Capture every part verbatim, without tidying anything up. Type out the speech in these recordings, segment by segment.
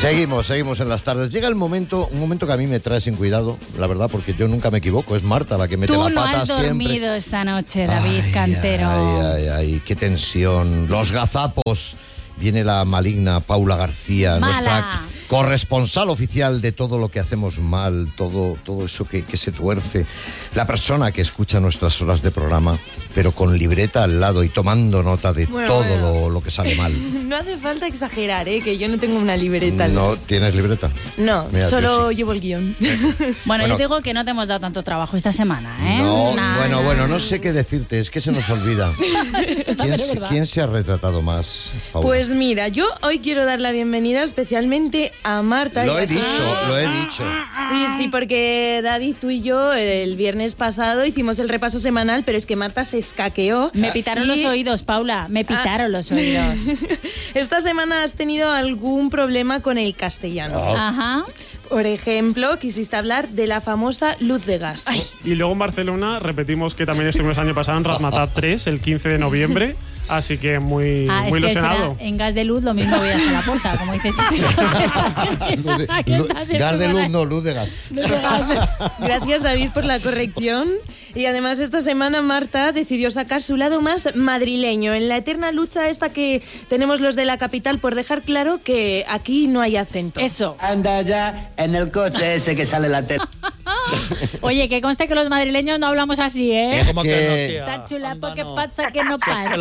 Seguimos, seguimos en las tardes. Llega el momento, un momento que a mí me trae sin cuidado, la verdad, porque yo nunca me equivoco. Es Marta la que mete Tú la no pata has siempre. dormido esta noche, David Ay, Cantero. Ay, ay, ay, qué tensión. Los gazapos. Viene la maligna Paula García, Mala. nuestra corresponsal oficial de todo lo que hacemos mal, todo, todo eso que, que se tuerce. La persona que escucha nuestras horas de programa, pero con libreta al lado y tomando nota de bueno, todo bueno. Lo, lo que sale mal. No hace falta exagerar, ¿eh? Que yo no tengo una libreta. ¿No tienes libreta? No, Mira, solo sí. llevo el guión. Bueno, Bueno. yo te digo que no te hemos dado tanto trabajo esta semana, ¿eh? No, Nah, bueno, nah. bueno, no sé qué decirte, es que se nos olvida. ¿Quién, se- quién se ha retratado más, Paula? Pues mira, yo hoy quiero dar la bienvenida especialmente a Marta. Lo he y a- dicho, lo he dicho. Sí, sí, porque David, tú y yo el viernes pasado hicimos el repaso semanal, pero es que Marta se escaqueó. Me pitaron Y los oídos, Paula, me pitaron los oídos. Esta semana has tenido algún problema con el castellano. Oh. Ajá. Por ejemplo, quisiste hablar de la famosa luz de gas. Y luego en Barcelona repetimos que también estuvimos el año pasado en Razmataz tres, el quince de noviembre, así que muy, Ah, muy es que será ilusionado. en gas de luz lo mismo voy a hacer la puerta, como dices. Luz de- lu- gas de luz, no, luz de gas. Gracias, David, por la corrección. Y además esta semana Marta decidió sacar su lado más madrileño en la eterna lucha esta que tenemos los de la capital por dejar claro que aquí no hay acento. Eso. Anda ya en el coche ese que sale la tele. Oye, que conste que los madrileños no hablamos así, ¿eh? Es que- Está chula, ¿qué pasa? ¿Qué no pasa?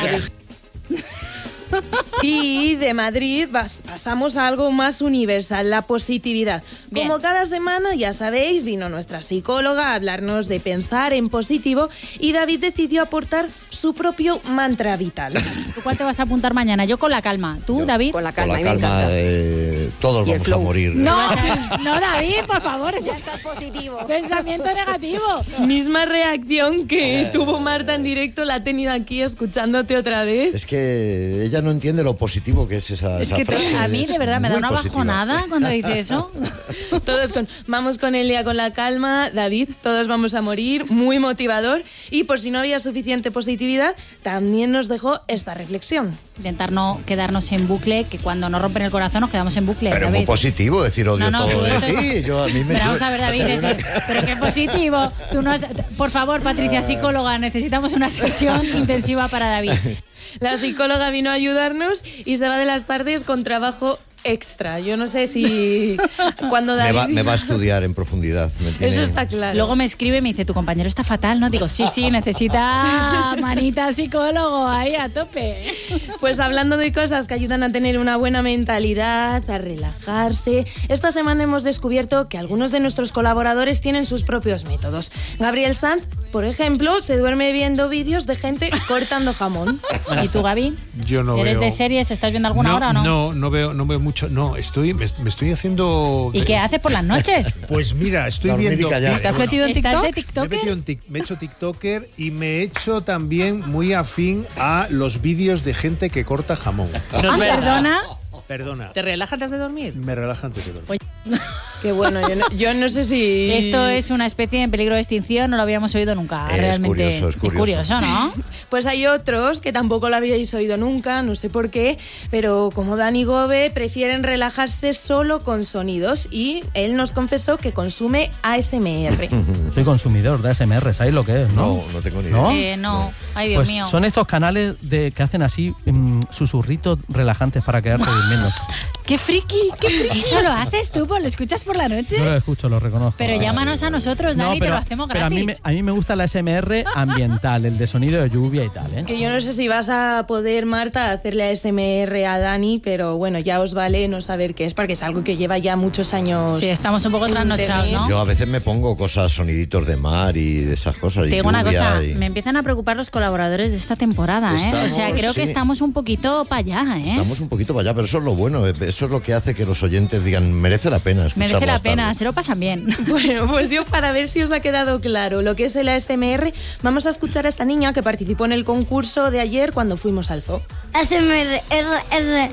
Y de Madrid vas- pasamos a algo más universal, la positividad. Bien. Como cada semana, ya sabéis, vino nuestra psicóloga a hablarnos de pensar en positivo y David decidió aportar su propio mantra vital. ¿Tú cuál te vas a apuntar mañana? Yo con la calma. ¿Tú, David? Con la Con calma, la y me calma, encanta. eh, todos Y el vamos a flow. morir. No, no, David, por favor, ese Ya estás positivo. pensamiento negativo. Misma reacción que tuvo Marta en directo, la ha tenido aquí escuchándote otra vez. Es que ella no entiende lo positivo que es esa, Es esa que tú- frase. a mí Es de verdad me da muy una positiva. bajonada cuando dice eso. Todos con, vamos con Elia con la calma, David, todos vamos a morir, muy motivador. Y por si no había suficiente positividad, también nos dejó esta reflexión. Intentar no quedarnos en bucle, que cuando nos rompen el corazón nos quedamos en bucle. Pero David. muy positivo decir odio No, no, todo tú de esto es- ti. Yo, a mí me Pero vamos a ver, David, eso- pero qué positivo. Tú no has- por favor, Patricia, psicóloga, necesitamos una sesión intensiva para David. La psicóloga vino a ayudarnos y se va de las tardes con trabajo extra. Yo no sé si cuando me, David... va, me va a estudiar en profundidad. me tiene- Eso está claro. Luego me escribe y me dice, tu compañero está fatal, ¿no? Digo, sí, sí, necesita manita psicólogo ahí a tope. Pues hablando de cosas que ayudan a tener una buena mentalidad, a relajarse, esta semana hemos descubierto que algunos de nuestros colaboradores tienen sus propios métodos. Gabriel Sanz, por ejemplo, se duerme viendo vídeos de gente cortando jamón. ¿Y tú, Gaby? Yo no ¿Eres veo. de series? ¿Estás viendo alguna no, hora o no? No, no veo, no veo mucho. No, estoy, me, me estoy haciendo. ¿Y qué haces por las noches? Pues mira, estoy Dormir y viendo. callar. ¿Te has Bueno, metido en ¿Estás TikTok? de me he, TikToker? metido en tic- me he hecho TikToker y me he hecho también muy afín a los vídeos de gente que corta jamón. Ah, perdona. Perdona. ¿Te relajas antes de dormir? Me relaja antes de dormir. Qué bueno, yo no, yo no sé si... Esto es una especie en peligro de extinción, no lo habíamos oído nunca. Es realmente. curioso, es curioso. ¿no? Pues hay otros que tampoco lo habíais oído nunca, no sé por qué, pero como Dani Gobe prefieren relajarse solo con sonidos y él nos confesó que consume A S M R. Soy consumidor de A S M R, ¿sabéis lo que es? No, No, no tengo ni idea. ¿No? Eh, no. Ay, Dios Pues mío. son estos canales de que hacen así mm, susurritos relajantes para quedarte durmiendo. ¡Qué friki! ¡Qué friki! Eso lo haces tú, pues lo escuchas por la noche. Yo lo escucho, lo reconozco. Pero llámanos a nosotros, Dani, te lo hacemos pero a gratis. mí, me, a mí me gusta la A S M R ambiental, el de sonido de lluvia y tal, ¿eh? Que yo no sé si vas a poder, Marta, hacerle A S M R a Dani, pero bueno, ya os vale no saber qué es, porque es algo que lleva ya muchos años. Sí, estamos un poco en trasnochados, internet. ¿no? Yo a veces me pongo cosas, soniditos de mar y de esas cosas. y Te digo una lluvia cosa, y- me empiezan a preocupar los colaboradores de esta temporada, ¿eh? Estamos, O sea, creo que sí. estamos un poquito para allá, ¿eh? Estamos un poquito para allá, pero eso es lo bueno, eso es lo que hace que los oyentes digan, merece la pena escuchar Merece la las pena, tardes". se lo pasan bien. Bueno, pues yo para ver si os ha quedado claro lo que es el A S M R, vamos a escuchar a esta niña que participó en el concurso de ayer cuando fuimos al zoo. A S M R, R, R.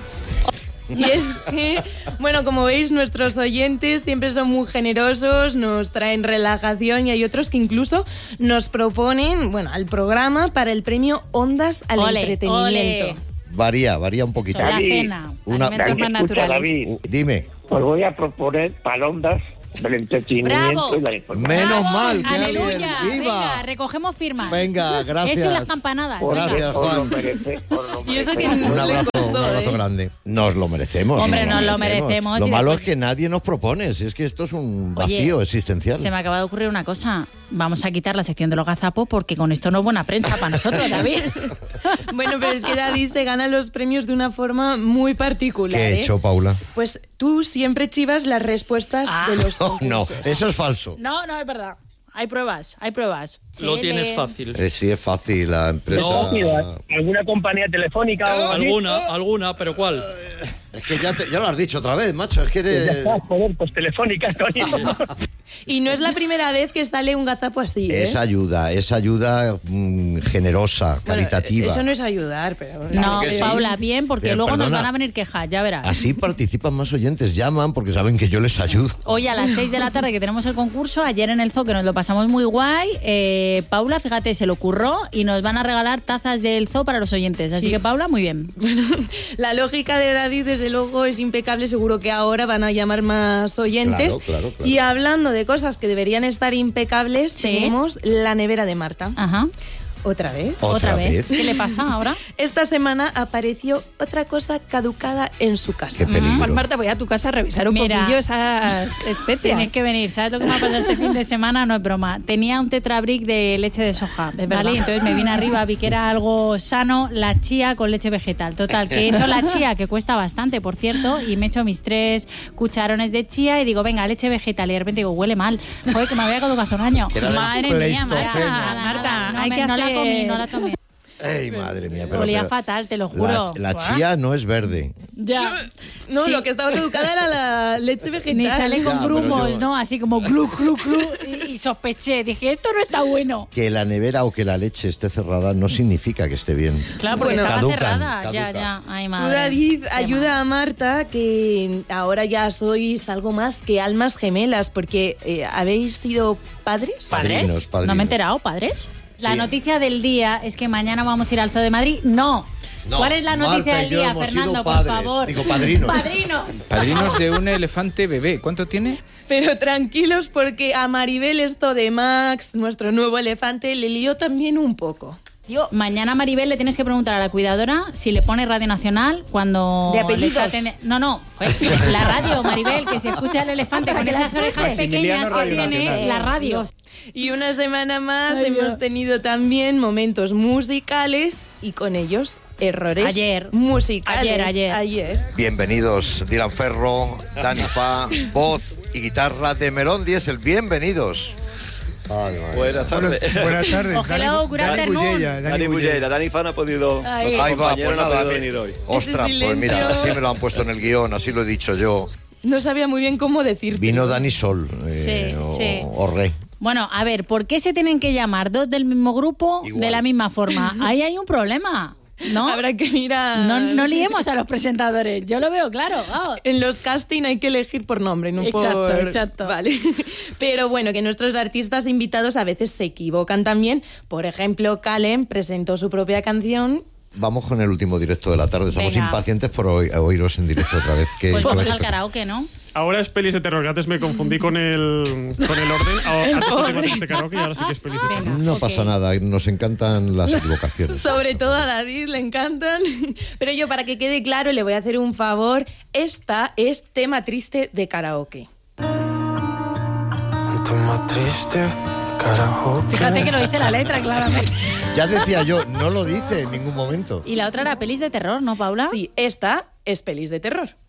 Y es que, bueno, como veis, nuestros oyentes siempre son muy generosos, nos traen relajación y hay otros que incluso nos proponen, bueno, al programa para el premio Ondas al Ole, Entretenimiento. ole. Varía, varía un poquito. La David, cena, una- alimentos una- más escucha, naturales. David, Uh, dime. os voy a proponer palondas del entretenimiento ¡Bravo! y la información. Menos ¡Bravo! mal que ¡Aleluya! alguien. ¡Viva! Venga, recogemos firmas. Venga, gracias. Eso y las campanadas. Os- venga. Gracias, os lo Juan. merece- os lo Y eso merece. que Un no le abrazo, un costó, abrazo ¿eh? grande. Nos lo merecemos. Hombre, nos lo merecemos Lo y malo después- es que nadie nos propone. Si es que esto es un Oye, vacío existencial. Se me acaba de ocurrir una cosa. Vamos a quitar la sección de los gazapos porque con esto no es buena prensa para nosotros, David. Bueno, pero es que David se gana los premios de una forma muy particular. ¿Qué he ¿eh? hecho, Paula? Pues tú siempre chivas las respuestas Ah. de los Oh, no, concursos. eso es falso. No, no es verdad. Hay pruebas, hay pruebas. Lo Sí, tienes le- fácil. Eh, sí, es fácil. La empresa. ¿Alguna compañía telefónica o algo así? Alguna, alguna, pero ¿cuál? Es que ya, te- ya lo has dicho otra vez, macho. Es que Pues ya eres. está, joder, pues telefónica, Antonio. Y no es la primera vez que sale un gazapo así, ¿eh? Es ayuda, es ayuda mm, generosa, Bueno, caritativa. eso no es ayudar, pero... No, que sí. Paula, bien, porque Pero, luego nos perdona. van a venir quejas, ya verás. Así participan más oyentes, llaman porque saben que yo les ayudo. Hoy a las seis de la tarde que tenemos el concurso, ayer en el Zoo que nos lo pasamos muy guay, eh, Paula, fíjate, se lo ocurrió y nos van a regalar tazas del Zoo para los oyentes. Así Sí. que Paula, muy bien. La lógica de David, desde luego, es impecable. Seguro que ahora van a llamar más oyentes. Claro, claro, claro. Y hablando de cosas que deberían estar impecables, Sí. tenemos la nevera de Marta. Ajá. ¿Otra vez? Otra vez. ¿Qué le pasa ahora? Esta semana apareció otra cosa caducada en su casa. Qué peligro. Juan Marta, voy a tu casa a revisar un Mira. poquillo esas especias. Tienes que venir. ¿Sabes lo que me ha pasado este fin de semana? No es broma. Tenía un tetrabric de leche de soja, ¿vale? verdad. Entonces me vine arriba, vi que era algo sano, la chía con leche vegetal. Total, que he hecho la chía, que cuesta bastante, por cierto, y me he hecho mis tres cucharones de chía y digo, venga, leche vegetal. Y de repente digo, huele mal. Joder, que me había caducado hace un año. Que era del Madre mía, Marta. Pleistoceno. nada, Marta, nada, no, hay me- que no la hacer- comí, no la tomé. Ey, madre mía. Pero, Olía pero fatal, te lo la, juro. la chía no es verde. Ya. No, Sí. lo que estaba caducada era la leche vegetal. Ni sale con Ya, pero grumos, yo- ¿no? Así como glu, glu, glu. Y, y sospeché. Dije, esto no está bueno. Que la nevera o que la leche esté cerrada no significa que esté bien. Claro, porque Bueno, estaba caducan, cerrada. Ya, caducan. ya. Ay, Tú, madre. David, Qué ayuda mal. a Marta, que ahora ya sois algo más que almas gemelas, porque eh, habéis sido padres. ¿Padres? Padrinos, padrinos. No me he enterado, ¿padres? La Sí. noticia del día es que mañana vamos a ir al Zoo de Madrid. No. No, ¿Cuál es la noticia Marta y del yo día, hemos Fernando, sido por padres. favor? Digo, padrinos. Padrinos. Padrinos de un elefante bebé. ¿Cuánto tiene? Pero tranquilos, porque a Maribel esto de Max, nuestro nuevo elefante, le lió también un poco. Tío, mañana a Maribel le tienes que preguntar a la cuidadora si le pone Radio Nacional cuando... ¿De le apellidos? está atendi- No, no. joder, la radio, Maribel, que se escucha el elefante con esas orejas Maximiliano pequeñas que Radio tiene Nacional. la radio. Y una semana más Ay, hemos Dios. tenido también momentos musicales y con ellos errores Ayer. musicales. Ayer, ayer. Ayer. Bienvenidos, Dylan Ferro, Dani Fa, voz y guitarra de Melón Diesel. Bienvenidos. Ay, madre. Buenas tardes. Buenas tardes. Hello, good afternoon. Dani Bullera, Dani Fa no ha podido. Ahí. nuestro Ahí va, compañero pues no ha nada, podido mi- venir hoy. Ostras, Ese pues mira, silencio. así me lo han puesto en el guión, así lo he dicho yo. No sabía muy bien cómo decir. Vino Dani Sol, eh, Sí, o, sí. o Re. Bueno, a ver, ¿por qué se tienen que llamar dos del mismo grupo Igual. de la misma forma? Ahí hay un problema, ¿no? Habrá que mirar. No, no liemos a los presentadores, yo lo veo claro. vamos. En los casting hay que elegir por nombre, no Exacto, por... exacto. Vale. Pero bueno, que nuestros artistas invitados a veces se equivocan también. Por ejemplo, Calen presentó su propia canción. Vamos con el último directo de la tarde. Estamos Venga. impacientes por oí- oíros en directo otra vez. Que, Pues que vamos vais a al tocar. karaoke, ¿no? Ahora es pelis de terror, que antes me confundí con el, con el orden. Ahora, antes no tengo este karaoke y ahora sí que es pelis de terror. Venga. No Ok. pasa nada, nos encantan las equivocaciones. Sobre todo a David le encantan. Pero yo, para que quede claro, le voy a hacer un favor. Esta es tema triste de karaoke. Tema triste, carajo. Fíjate que lo dice la letra, claramente. Ya decía yo, no lo dice en ningún momento. Y la otra era pelis de terror, ¿no, Paula? Sí, esta es pelis de terror.